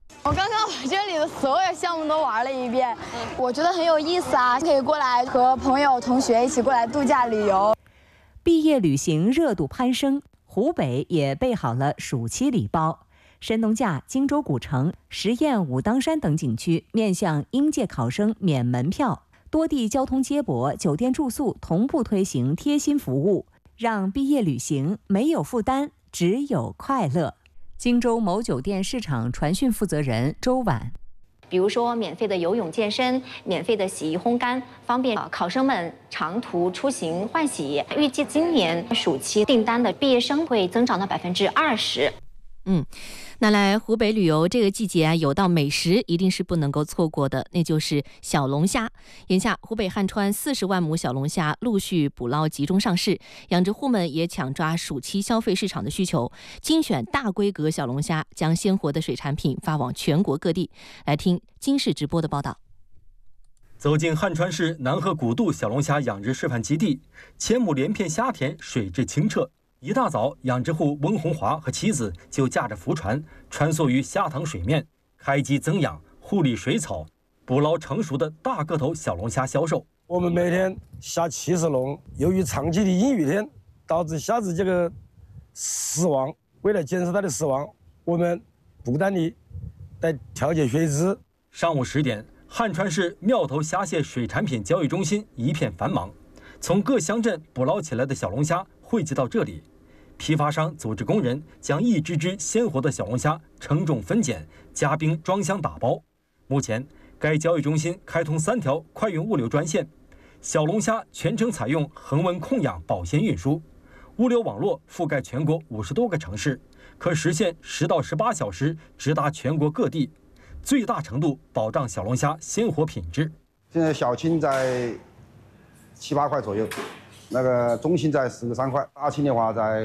我刚刚把这里的所有项目都玩了一遍，我觉得很有意思啊，可以过来和朋友、同学一起过来度假旅游。 毕业旅行热度攀升，湖北也备好了暑期礼包。神农架、荆州古城、十堰武当山等景区面向应届考生免门票，多地交通接驳、酒店住宿同步推行贴心服务，让毕业旅行没有负担，只有快乐。荆州某酒店市场传讯负责人周婉， 比如说免费的游泳健身、免费的洗衣烘干，方便考生们长途出行换洗。预计今年暑期订单的毕业生会增长到20%。 那来湖北旅游这个季节啊，有道美食一定是不能够错过的，那就是小龙虾。眼下湖北汉川40万亩小龙虾陆续捕捞集中上市，养殖户们也抢抓暑期消费市场的需求，精选大规格小龙虾，将鲜活的水产品发往全国各地。来听金视直播的报道。 走进汉川市南河古渡小龙虾养殖示范基地，千亩连片虾田水质清澈。一大早，养殖户温红华和妻子就驾着浮船穿梭于虾塘水面，开机增氧、护理水草，捕捞成熟的大个头小龙虾销售。 我们每天下70笼，由于长期的阴雨天，导致虾子这个死亡。为了减少它的死亡，我们不断地在调节水质。 上午10点，汉川市庙头虾蟹水产品交易中心一片繁忙，从各乡镇捕捞起来的小龙虾汇集到这里。批发商组织工人将一只只鲜活的小龙虾称重分拣，加冰装箱打包。目前，该交易中心开通3条快运物流专线，小龙虾全程采用恒温控氧保鲜运输，物流网络覆盖全国50多个城市，可实现10到18小时直达全国各地，最大程度保障小龙虾鲜活品质。 现在小青在7、8块左右。那个中青在10个3块，大青的话在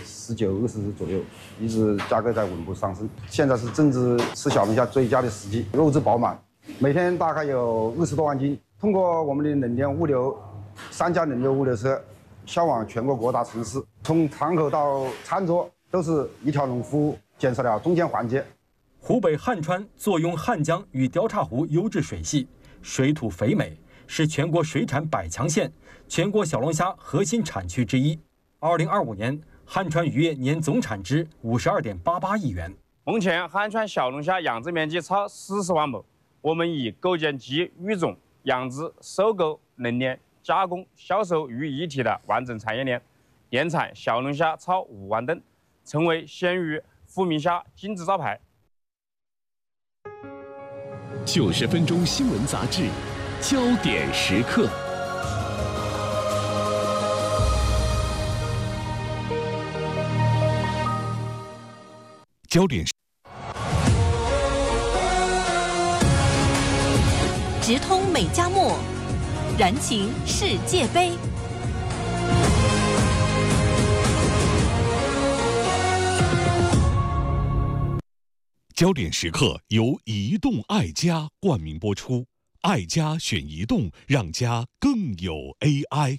19、20左右，一直价格在稳步上升。现在是正值吃小龙虾最佳的时机，肉质饱满，每天大概有20多万斤。通过我们的冷链物流，3家冷链物流车销往全国各大城市，从堂口到餐桌都是一条龙服务，减少了中间环节。 湖北汉川坐拥汉江与雕岔湖优质水系，水土肥美，是全国水产100强县。全国小龙虾核心产区之一。2025年，汉川渔业年总产值52.88亿元。 目前，汉川小龙虾养殖面积超40万亩。我们已构建集育种、养殖、收购、冷链、加工、销售于一体的完整产业链，年产小龙虾超5万吨，成为鲜鱼、富民虾金字招牌。 90分钟新闻杂志，焦点时刻。焦点直通美加墨，燃情世界杯。 焦点时刻由移动爱家冠名播出，爱家选移动，让家更有 AI。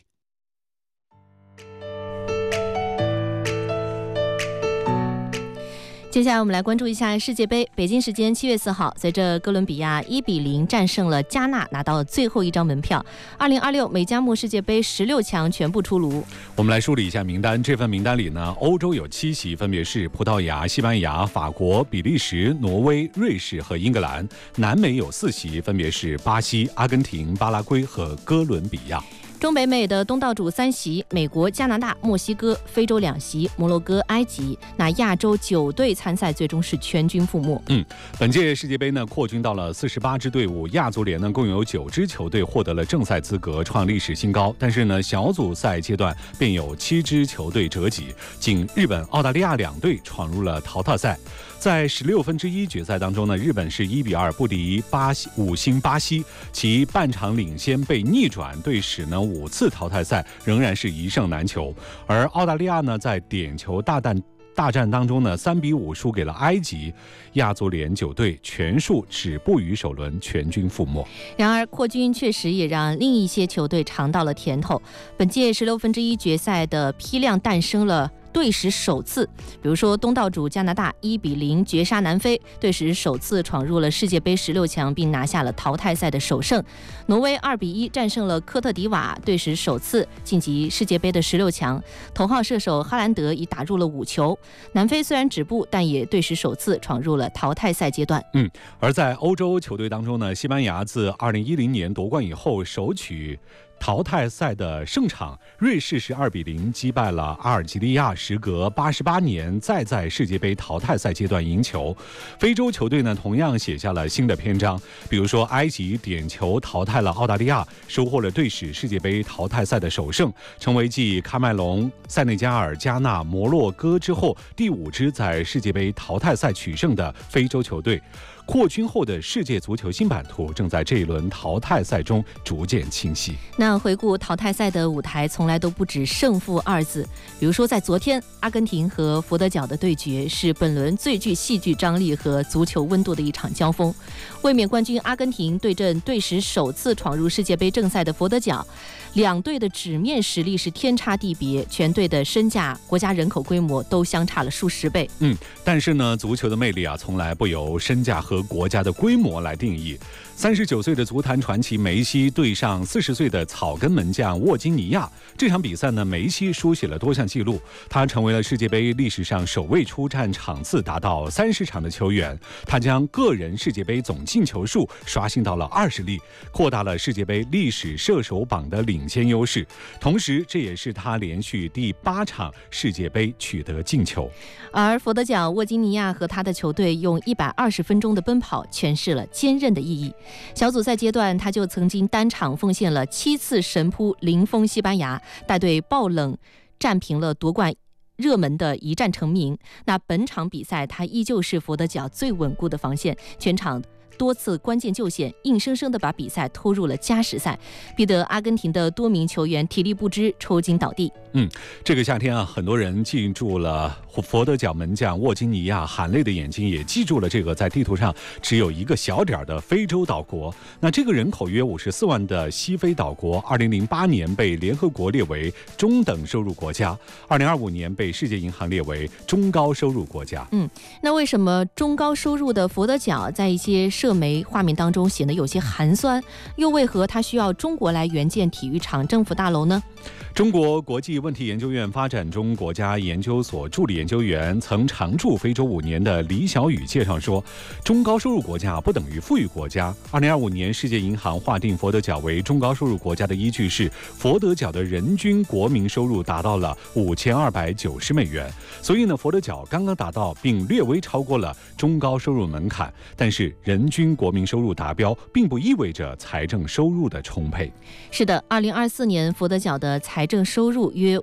接下来我们来关注一下世界杯。北京时间7月4号，随着哥伦比亚1比0战胜了加纳，拿到了最后一张门票。2026美加墨世界杯16强全部出炉。 我们来梳理一下名单。这份名单里呢，欧洲有7席，分别是葡萄牙、西班牙、法国、比利时、挪威、瑞士和英格兰。南美有4席，分别是巴西、阿根廷、巴拉圭和哥伦比亚。 中北美的东道主3席，美国、加拿大、墨西哥；非洲2席，摩洛哥、埃及。那亚洲9队参赛，最终是全军覆没。 本届世界杯呢扩军到了48支队伍，亚足联呢共有9支球队获得了正赛资格，创历史新高。但是呢，小组赛阶段便有7支球队折戟，仅日本、澳大利亚2队闯入了淘汰赛。在1/16决赛当中呢，日本是1比2不敌5星巴西，其半场领先被逆转，队史呢5次淘汰赛仍然是一胜难求。而澳大利亚呢，在点球大战当中呢，3比5输给了埃及，亚足联9队全数止步于首轮，全军覆没。 然而，扩军确实也让另一些球队尝到了甜头。本届1/16决赛的批量诞生了队史首次，比如说东道主加拿大1-0绝杀南非，队史首次闯入了世界杯16强，并拿下了淘汰赛的首胜。挪威2-1战胜了科特迪瓦，队史首次晋级世界杯的16强。头号射手哈兰德已打入了5球。南非虽然止步，但也队史首次闯入了淘汰赛阶段。 而在欧洲球队当中呢，西班牙自2010年夺冠以后首取淘汰赛的胜场，瑞士是2-0击败了阿尔及利亚，时隔88年再在世界杯淘汰赛阶段赢球。非洲球队呢，同样写下了新的篇章，比如说埃及点球淘汰了澳大利亚，收获了队史世界杯淘汰赛的首胜，成为继喀麦隆、塞内加尔、加纳、摩洛哥之后第5支在世界杯淘汰赛取胜的非洲球队。扩军后的世界足球新版图正在这一轮淘汰赛中逐渐清晰。 那回顾淘汰赛的舞台，从来都不止胜负2字。比如说，在昨天，阿根廷和佛得角的对决是本轮最具戏剧张力和足球温度的一场交锋。卫冕冠军阿根廷对阵队史首次闯入世界杯正赛的佛得角，两队的纸面实力是天差地别，全队的身价、国家人口规模都相差了数十倍。 但是呢，足球的魅力从来不由身价和国家的规模来定义。39岁的足坛传奇梅西对上40岁的草根门将沃金尼亚，这场比赛呢，梅西书写了多项纪录，他成为了世界杯历史上首位出战场次达到30场的球员，他将个人世界杯总进球数刷新到了20粒，扩大了世界杯历史射手榜的领先优势，同时这也是他连续第8场世界杯取得进球。 而佛得角沃金尼亚和他的球队用120分钟的奔跑诠释了坚韧的意义。小组赛阶段，他就曾经单场奉献了7次神扑零封西班牙，带队爆冷战平了夺冠热门的一战成名。那本场比赛他依旧是佛得角最稳固的防线，全场多次关键救险，硬生生地把比赛拖入了加时赛，逼得阿根廷的多名球员体力不支，抽筋倒地。 这个夏天很多人记住了佛得角门将沃金尼亚含泪的眼睛，也记住了这个在地图上只有一个小点的非洲岛国。那这个人口约54万的西非岛国，2008年被联合国列为中等收入国家，2025年被世界银行列为中高收入国家。 那为什么中高收入的佛得角在一些社媒画面当中显得有些寒酸？又为何他需要中国来援建体育场、政府大楼呢？ 中国国际问题研究院发展中国家研究所助理研究员、曾常驻非洲5年的李小雨介绍说，中高收入国家不等于富裕国家。2025年世界银行划定佛得角为中高收入国家的依据是，佛得角的人均国民收入达到了5290美元。所以呢，佛得角刚刚达到并略微超过了中高收入门槛。但是人均国民收入达标，并不意味着财政收入的充沛。 是的，2024年佛得角的财政收入约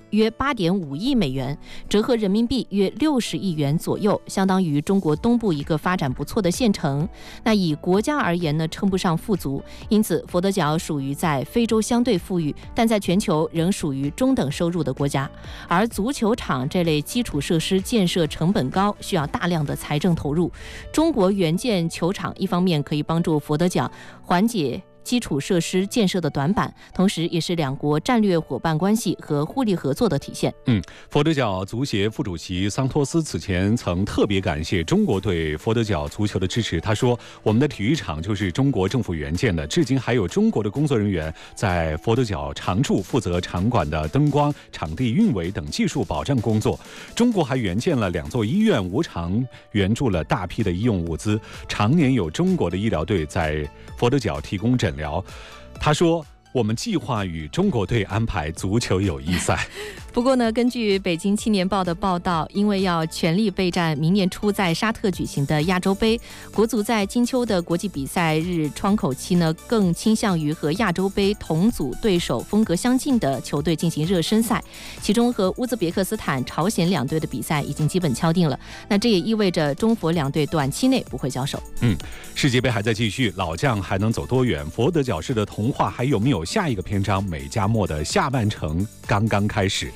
8.5亿美元，折合人民币约60亿元左右，相当于中国东部一个发展不错的县城。那以国家而言呢，称不上富足，因此佛得角属于在非洲相对富裕，但在全球仍属于中等收入的国家。而足球场这类基础设施建设成本高，需要大量的财政投入。中国援建球场，一方面可以帮助佛得角缓解基础设施建设的短板，同时也是两国战略伙伴关系和互利合作的体现。 佛得角足协副主席桑托斯此前曾特别感谢中国对佛得角足球的支持。他说，我们的体育场就是中国政府援建的，至今还有中国的工作人员在佛得角常驻负责场馆的灯光、场地运维等技术保障工作。中国还援建了2座医院，无偿援助了大批的医用物资，常年有中国的医疗队在佛得角提供诊疗。他说，我们计划与中国队安排足球友谊赛。 不过呢，根据北京青年报的报道，因为要全力备战明年初在沙特举行的亚洲杯，国足在金秋的国际比赛日窗口期呢，更倾向于和亚洲杯同组对手风格相近的球队进行热身赛，其中和乌兹别克斯坦、朝鲜两队的比赛已经基本敲定了。那这也意味着中佛两队短期内不会交手。 世界杯还在继续，老将还能走多远？佛得角式的童话还有没有下一个篇章？美加墨的下半程刚刚开始。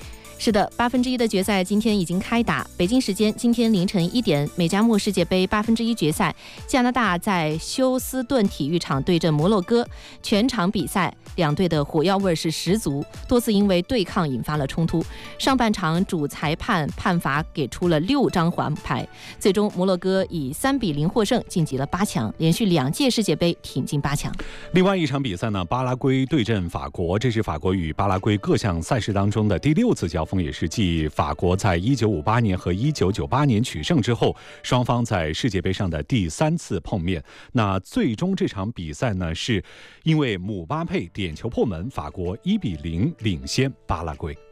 是的，1/8的决赛今天已经开打。北京时间今天凌晨1点，美加墨世界杯1/8决赛，加拿大在休斯顿体育场对阵摩洛哥。全场比赛，两队的火药味是十足，多次因为对抗引发了冲突。上半场主裁判判罚给出了6张黄牌，最终摩洛哥以3-0获胜，晋级了8强，连续2届世界杯挺进8强。 另外一场比赛呢，巴拉圭对阵法国，这是法国与巴拉圭各项赛事当中的第6次交锋，也是继法国在1958年和1998年取胜之后，双方在世界杯上的第3次碰面。那最终这场比赛呢，是因为姆巴佩点球破门，法国1-0领先巴拉圭。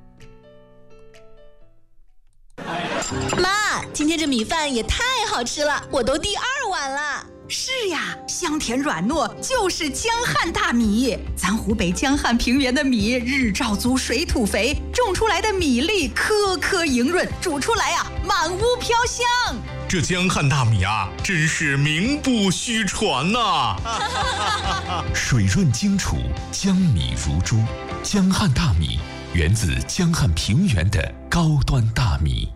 妈，今天这米饭也太好吃了，我都第2碗了。 是呀，香甜软糯，就是江汉大米。咱湖北江汉平原的米日照足，水土肥，种出来的米粒颗颗莹润，煮出来啊满屋飘香。 这江汉大米啊，真是名不虚传呐！水润精储，江米如珠。江汉大米源自江汉平原的高端大米。